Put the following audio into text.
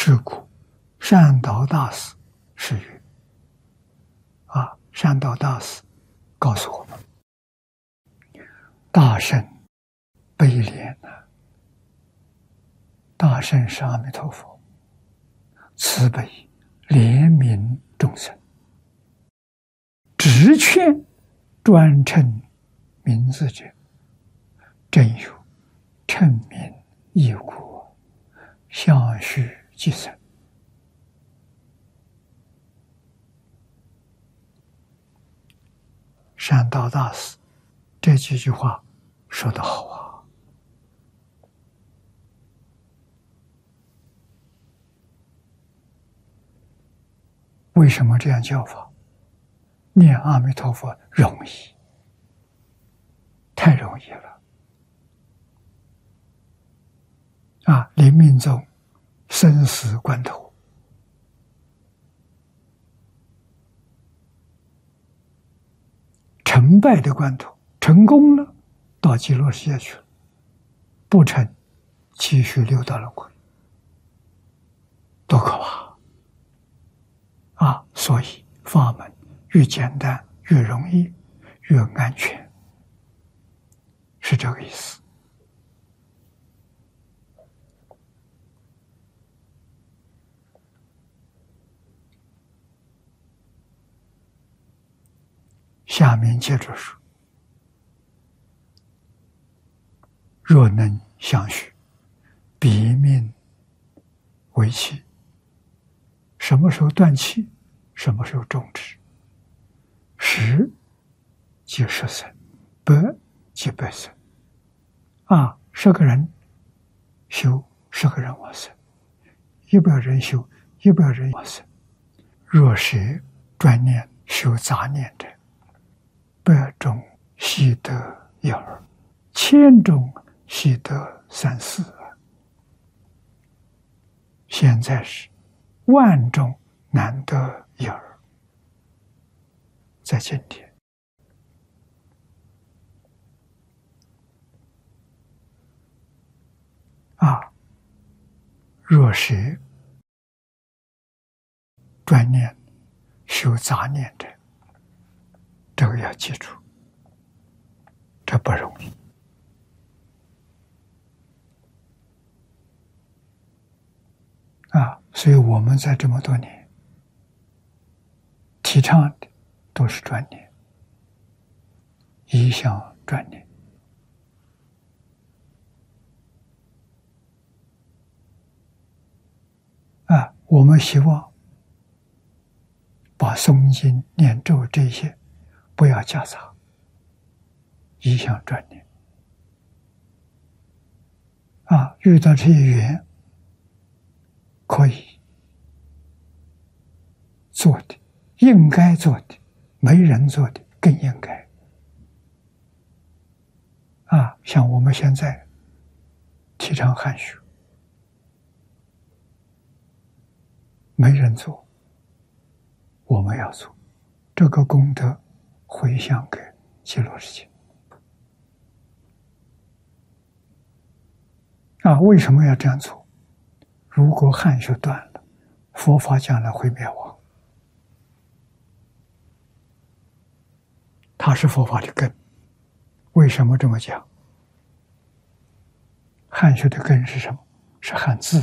是故，善导大师是曰：善导大师告诉我们，大圣悲怜大圣是阿弥陀佛，慈悲怜悯众生，直劝专称名字者，真有称名异故，相续即生。善导大师这几句话说得好啊！为什么这样叫法？念阿弥陀佛容易，太容易了临命终生死关头，成败的关头，成功了到极乐世界去了，不成继续六道轮回，多可怕所以法门越简单越容易越安全，是这个意思。下面接着说：若能相续，彼命为期。什么时候断气？什么时候终止？十即十生，百即百生。10个人修，10个人往生；100人修，100人往生。若是专念修杂念者，100中悉得1、2，1000中悉得3、4。现在是10000中难得1、2，在今天若是专念修杂念者，这个要记住，这不容易所以我们在这么多年提倡的都是专念，一向专念我们希望把诵经念咒这些不要夹杂，一向专念遇到这些缘可以做的，应该做的，没人做的更应该像我们现在提倡汉学，没人做，我们要做，这个功德回向给极乐世界为什么要这样做？如果汉学断了，佛法将来会灭亡，它是佛法的根。为什么这么讲？汉学的根是什么？是汉字